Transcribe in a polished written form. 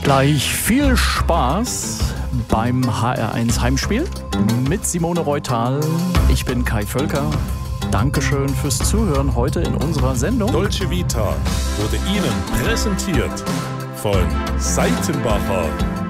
Gleich viel Spaß beim HR1 Heimspiel mit Simone Reutal. Ich bin Kai Völker. Dankeschön fürs Zuhören heute in unserer Sendung. Dolce Vita wurde Ihnen präsentiert von Seitenbacher.